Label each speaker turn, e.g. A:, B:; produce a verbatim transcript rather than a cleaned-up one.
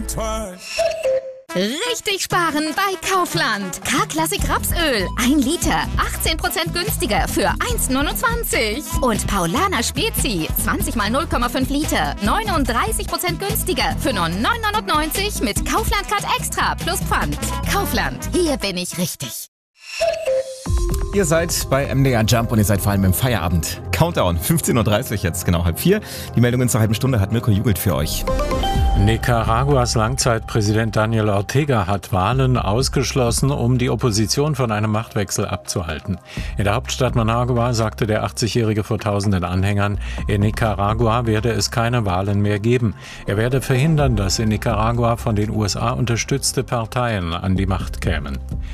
A: intertwined.
B: Richtig sparen bei Kaufland. K-Klassik Rapsöl. ein Liter. achtzehn Prozent günstiger für eins Komma neunundzwanzig. Und Paulaner Spezi. zwanzig mal null Komma fünf Liter. neununddreißig Prozent günstiger für nur neun Komma neunundneunzig mit Kaufland Card Extra plus Pfand. Kaufland. Hier bin ich richtig.
C: Ihr seid bei M D R Jump und ihr seid vor allem im Feierabend. Countdown, fünfzehn Uhr dreißig jetzt, genau halb vier. Die Meldungen zur halben Stunde hat Mirko Jugelt für euch.
D: Nicaraguas Langzeitpräsident Daniel Ortega hat Wahlen ausgeschlossen, um die Opposition von einem Machtwechsel abzuhalten. In der Hauptstadt Managua sagte der achtzigjährige vor tausenden Anhängern, in Nicaragua werde es keine Wahlen mehr geben. Er werde verhindern, dass in Nicaragua von den U S A unterstützte Parteien an die Macht kämen.